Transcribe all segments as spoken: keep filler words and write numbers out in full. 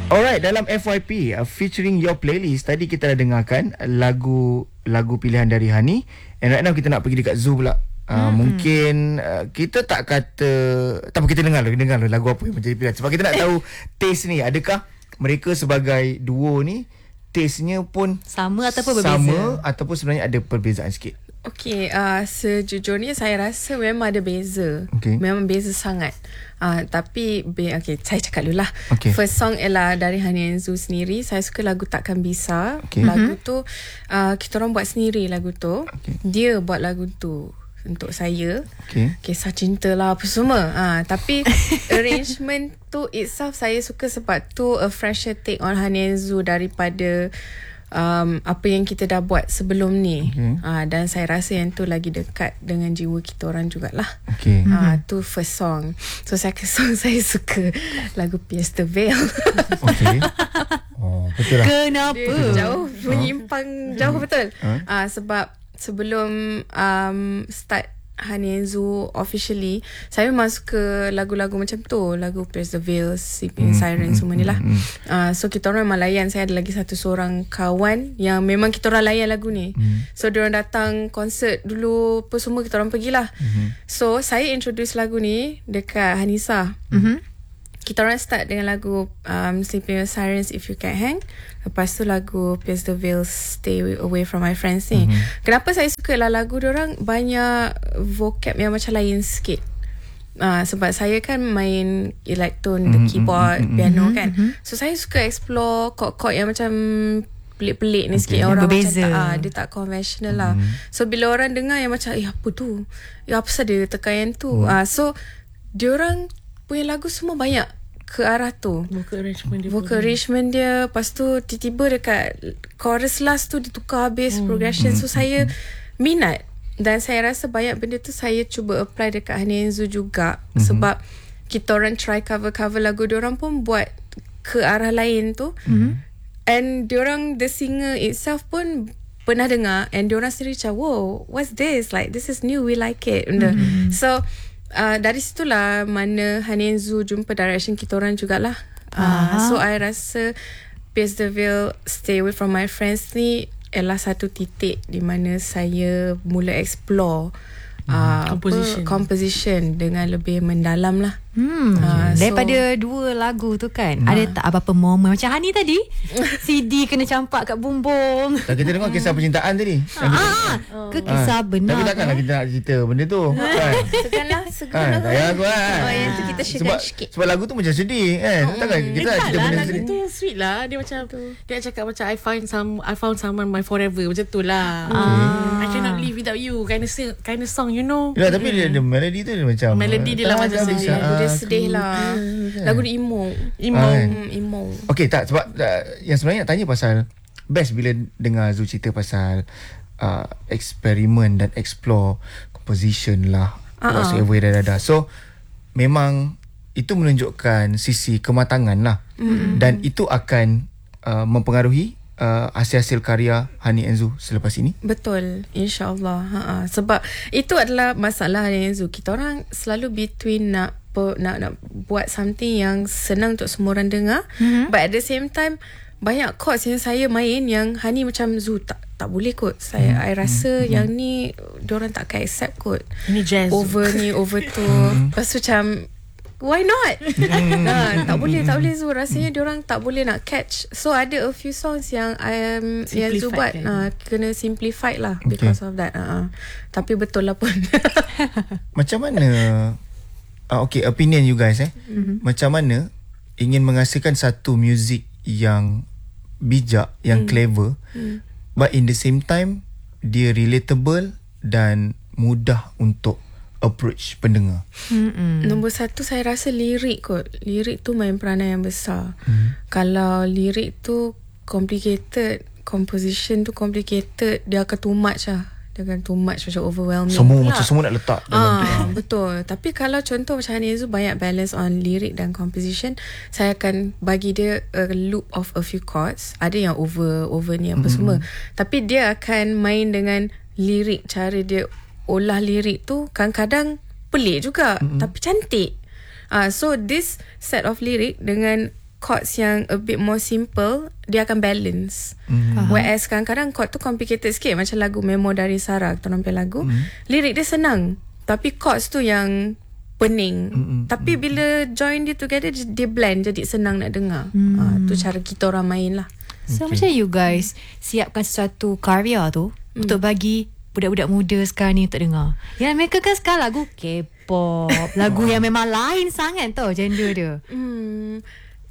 Alright, dalam F Y P uh, featuring your playlist, tadi kita dah dengarkan lagu lagu pilihan dari Hani. And right now kita nak pergi dekat Zoo pula. Uh, hmm. Mungkin uh, kita tak kata, tak apa, kita dengar dulu, dengar dulu lagu apa yang menjadi pilihan. Sebab kita nak tahu taste ni, adakah mereka sebagai duo ni taste-nya pun sama ataupun berbeza, sama ataupun sebenarnya ada perbezaan sikit. Okay, uh, sejujurnya saya rasa memang ada beza. Okay. Memang beza sangat. Uh, tapi, be, okay, saya cakap dulu lah. Okay. First song ialah dari Hani and Zoo sendiri. Saya suka lagu Takkan Bisa. Okay. Lagu mm-hmm. tu, uh, kita orang buat sendiri lagu tu. Okay. Dia buat lagu tu untuk saya. Okay. Kisah cinta lah apa semua. Uh, tapi arrangement tu itself saya suka sebab tu a fresher take on Hani and Zoo daripada Um, apa yang kita dah buat sebelum ni. Okay. uh, Dan saya rasa yang tu lagi dekat dengan jiwa kita orang jugalah. Okay. uh, Tu first song. So second song saya suka lagu Pierce the Veil. Okay. Oh, betul lah. Kenapa? Dia jauh menyimpang, jauh betul. Huh? uh, Sebab sebelum um, start Hani and Zoo officially, saya memang suka lagu-lagu macam tu, lagu Pierce the Veil, Sleeping mm, Siren, mm, semua ni lah. mm, mm. uh, So kita orang memang layan. Saya ada lagi satu seorang kawan yang memang kita orang layan lagu ni. mm. So diorang datang konsert dulu, apa semua kita orang pergilah. mm-hmm. So saya introduce lagu ni dekat Hanisa. mm-hmm. Kita orang start dengan lagu um, Sleeping Sirens, If You Can't Hang. Lepas tu lagu Pierce the Veil, Stay Away From My Friends ni. Mm-hmm. Kenapa saya suka lah lagu diorang banyak vocab yang macam lain sikit. Uh, sebab saya kan main elektron, mm-hmm. the keyboard, mm-hmm. piano kan. Mm-hmm. So saya suka explore chord-chord yang macam pelik-pelik ni, okay. sikit. Yang orang berbeza. macam tak, ah, dia tak konvensional lah. Mm-hmm. So bila orang dengar yang macam, eh apa tu? Ya apa sahaja dia tekan yang tu. Mm. Uh, so diorang punya lagu semua banyak ke arah tu. Vocal arrangement dia. Vocal arrangement dia. Lepas tu tiba-tiba dekat chorus last tu ditukar bass hmm. progression. So saya minat. Dan saya rasa banyak benda tu saya cuba apply dekat Hani and Zoo juga. Mm-hmm. Sebab kita orang try cover-cover lagu diorang pun buat ke arah lain tu. Mm-hmm. And diorang, the singer itself pun pernah dengar. And diorang sendiri macam, whoa, what's this? Like, this is new, we like it. Mm-hmm. So, Uh, dari situlah mana Hani and Zoo jumpa direction kita orang jugalah. Uh, so I rasa Pierce the Veil, Stay Away From My Friends ni ialah satu titik di mana saya mula explore uh, composition. apa, composition dengan lebih mendalam lah. Hmm. Uh, Daripada so, dua lagu tu kan, hmm. ada tak apa-apa momen macam Hani tadi C D kena campak kat bumbung. Tak, kita dengar kisah percintaan tadi. Ah, ah, ke kisah ah, benar. Tapi takkanlah kita nak cerita benda tu kan. seganlah Ah, seganlah. tak payah aku kan. Oh, yang tu kita share sebab, sikit. sebab lagu tu macam sedih kan. Hmm. Takkan kita nak cerita lah, benda lagu sedih. tu sweet lah. Dia macam dia nak cakap macam I find some I found someone my forever, macam tu lah. Ah. I cannot live without you, kind of kind of song, you know. Ya, tapi dia, dia melody tu dia macam Melody dia lah tak macam ada sedih. bisa Lagu dia aku. sedih lah. Lagu dia emo. Emo. Ah, kan? Hmm, emo. Okay, tak, sebab uh, yang sebenarnya nak tanya pasal best bila dengar Zoo cerita pasal uh, eksperimen dan explore composition lah, uh-huh. whatsoever dah dah. So memang itu menunjukkan sisi kematangan lah. Mm-hmm. Dan itu akan uh, mempengaruhi uh, hasil-hasil karya Hani and Zoo selepas ini. Betul, insyaAllah. Ha-ha. Sebab itu adalah masalah Hani and Zoo. Kita orang selalu between nak nak nak buat something yang senang untuk semua orang dengar, mm-hmm. but at the same time banyak chords yang saya main yang Hani macam Zoo tak tak boleh kot. Saya mm-hmm. I rasa mm-hmm. yang ni diorang tak akan accept kot. Ini jazz. Over ni, over tu. Lepas tu macam why not? Nah, tak boleh, tak boleh Zoo. Rasanya diorang tak boleh nak catch. So ada a few songs yang um, yang Zoo buat kan? uh, kena simplified lah because okay. of that. Uh-uh. Tapi betul lah pun. Macam mana uh, okay, opinion you guys eh. Mm-hmm. Macam mana ingin menghasilkan satu music yang bijak, yang mm. clever, mm. but in the same time dia relatable dan mudah untuk approach pendengar. Mm-mm. Nombor satu saya rasa lirik kot. Lirik tu main peranan yang besar. Mm. Kalau lirik tu complicated, composition tu complicated, dia akan too much lah. Dia akan too much, macam overwhelming. Semua pula. macam semua nak letak dalam ah, tu. Betul. Tapi kalau contoh macam Hani tu banyak balance on lirik dan composition, saya akan bagi dia a loop of a few chords. Ada yang over over ni apa mm-hmm. semua. Tapi dia akan main dengan lirik, cara dia olah lirik tu kadang-kadang pelik juga, mm-hmm. tapi cantik. Uh, so this set of lirik dengan chords yang a bit more simple, dia akan balance. Mm. Whereas kadang-kadang chord tu complicated sikit, macam lagu Memo dari Sarah, kita nampil lagu, mm. lirik dia senang, tapi chords tu yang pening. Mm-mm. Tapi bila join dia together, dia blend, jadi senang nak dengar. Mm. Uh, tu cara kita orang main lah. So okay. macam you guys siapkan sesuatu karya tu mm. untuk bagi budak-budak muda sekarang ni untuk dengar. Yang mereka kan sekarang lagu K-pop, lagu yang memang lain sangat tau genre dia. Hmm.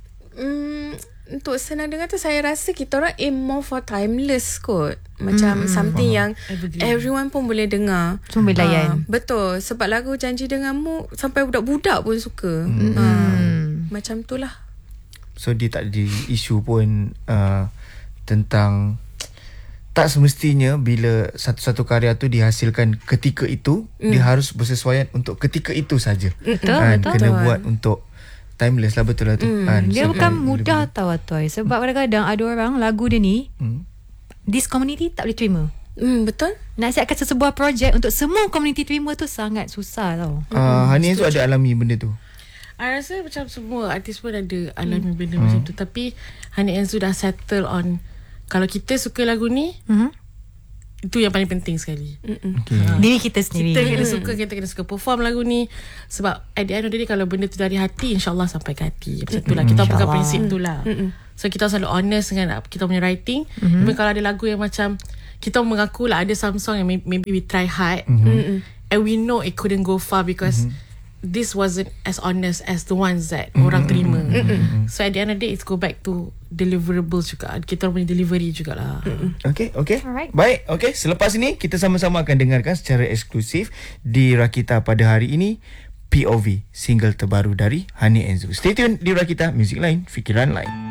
Hmm. Untuk senang dengar tu, saya rasa kita orang aim more for timeless kot. Macam mm, something mm. yang Evergreen. Everyone pun boleh dengar. Semua boleh layan. Uh, betul. Sebab lagu Janji Denganmu sampai budak-budak pun suka. Mm. Uh, macam tu lah. So dia tak ada isu pun uh, tentang tak semestinya bila satu-satu karya tu dihasilkan ketika itu, mm. dia harus bersesuaian untuk ketika itu saja. Betul, uh, betul. Kena betul. buat untuk timeless lah, betul lah tu. Mm, kan? dia So, bukan kan, mudah lebih, tau Atoy. Sebab mm. kadang-kadang ada orang lagu dia ni mm. this community tak boleh terima. Hmm, betul. Nak siapkan sebuah projek untuk semua community terima tu sangat susah tau. uh, mm, Hani tu ada alami benda tu. I rasa macam semua artis pun ada alami mm. benda mm. macam tu. Tapi Hani Enzo dah settle on, kalau kita suka lagu ni, mm-hmm. itu yang paling penting sekali. Okay. Ha. Diri kita sendiri. Kita kena suka, kita kena suka perform lagu ni. Sebab at the end of the day, kalau benda tu dari hati, InsyaAllah sampai ke hati. Macam tu lah. Kita pegang prinsip tu lah. So kita selalu honest dengan kita punya writing. Mm-hmm. Even kalau ada lagu yang macam, kita mengaku lah ada some song yang maybe we try hard. Mm-hmm. And we know it couldn't go far because mm-hmm. this wasn't as honest as the ones that mm-hmm. orang terima. Mm-hmm. So at the end of the day, it's go back to deliverables juga. Kita punya delivery jugalah. Mm-hmm. Okay, okay. Alright. Baik, okay. Selepas ini, kita sama-sama akan dengarkan secara eksklusif di Rakita pada hari ini, P O V, single terbaru dari Hani Enzo. Stay tune di Rakita, Music Lain, Fikiran Lain.